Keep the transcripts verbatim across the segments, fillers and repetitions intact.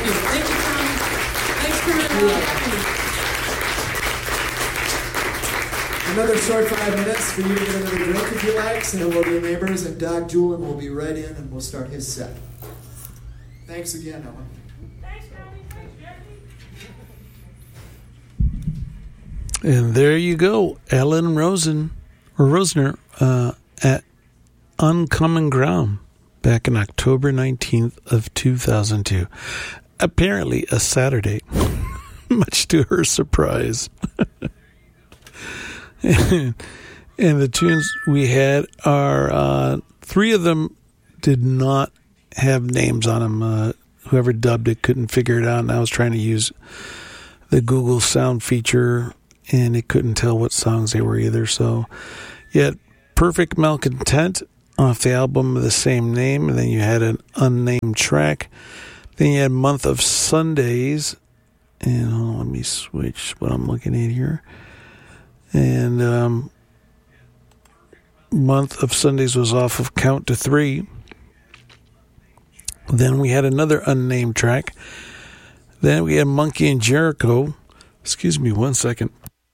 you. Thank you, Tom. Thanks for coming. Another short five minutes for you to get another drink if you like. Say hello to your neighbors, and Doc Julian will be right in, and we'll start his set. Thanks again, Ellen. Thanks, Tony. Thanks, Jackie. And there you go, Ellen Rosen or Rosner uh, at Uncommon Ground back in October nineteenth of two thousand two. Apparently a Saturday, much to her surprise. and, and the tunes we had are, uh, three of them did not have names on them. Uh, whoever dubbed it couldn't figure it out, and I was trying to use the Google Sound feature, and it couldn't tell what songs they were either. So you had Perfect Malcontent off the album of the same name, and then you had an unnamed track. Then you had Month of Sundays, and hold on, let me switch what I'm looking at here. And um, Month of Sundays was off of Count to Three. Then we had another unnamed track. Then we had Monkey and Jericho. Excuse me one second.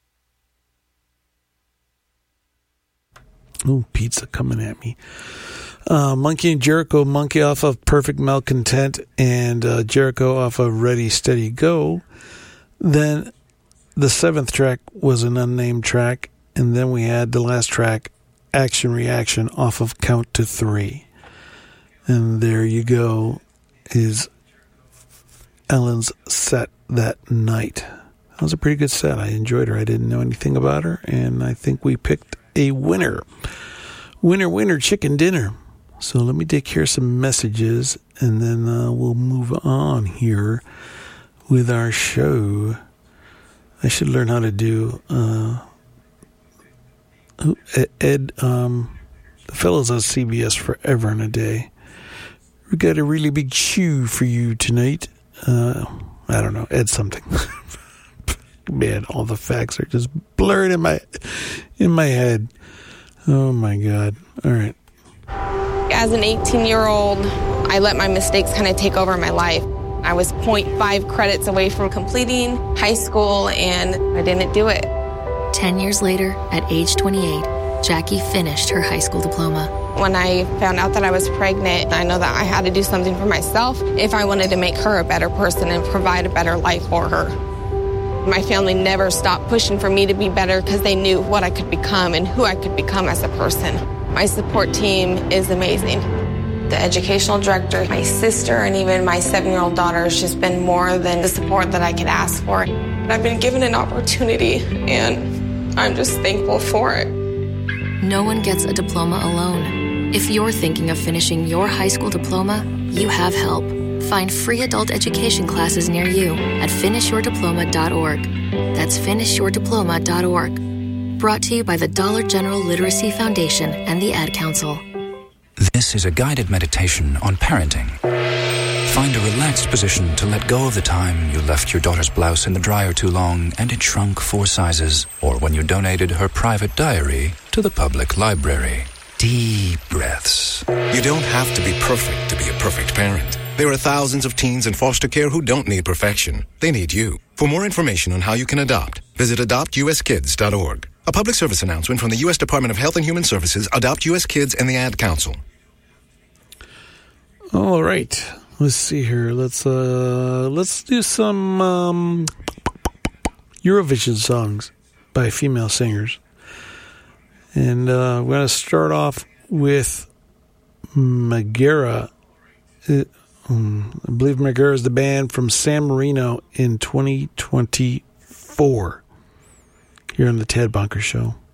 Oh, pizza coming at me. Uh, Monkey and Jericho, Monkey off of Perfect Malcontent, and uh, Jericho off of Ready, Steady, Go. Then the seventh track was an unnamed track, and then we had the last track, Action Reaction, off of Count to Three. And there you go, is Ellen's set that night. That was a pretty good set. I enjoyed her. I didn't know anything about her, and I think we picked a winner. Winner, winner, chicken dinner. So let me take care of some messages, and then uh, we'll move on here with our show. I should learn how to do uh, Ed, um, the fellows on C B S Forever and a Day. We got a really big shoe for you tonight. Uh, I don't know, Ed something. Man, all the facts are just blurred in my in my head. Oh my God! All right. As an eighteen-year-old, I let my mistakes kind of take over my life. I was zero point five credits away from completing high school, and I didn't do it. Ten years later, at age twenty-eight, Jackie finished her high school diploma. When I found out that I was pregnant, I know that I had to do something for myself if I wanted to make her a better person and provide a better life for her. My family never stopped pushing for me to be better because they knew what I could become and who I could become as a person. My support team is amazing. The educational director, my sister, and even my seven-year-old daughter has just been more than the support that I could ask for. I've been given an opportunity, and I'm just thankful for it. No one gets a diploma alone. If you're thinking of finishing your high school diploma, you have help. Find free adult education classes near you at finish your diploma dot org. That's finish your diploma dot org. Brought to you by the Dollar General Literacy Foundation and the Ad Council. This is a guided meditation on parenting. Find a relaxed position to let go of the time you left your daughter's blouse in the dryer too long and it shrunk four sizes, or when you donated her private diary to the public library. Deep breaths. You don't have to be perfect to be a perfect parent. There are thousands of teens in foster care who don't need perfection. They need you. For more information on how you can adopt, visit adopt u s kids dot org. A public service announcement from the U S Department of Health and Human Services, Adopt U S Kids, and the Ad Council. All right. Let's see here. Let's uh, let's do some um, Eurovision songs by female singers. And uh, we're going to start off with Megara. It, um, I believe Megara is the band from San Marino in twenty twenty-four. Here on the Ted Bunker Show.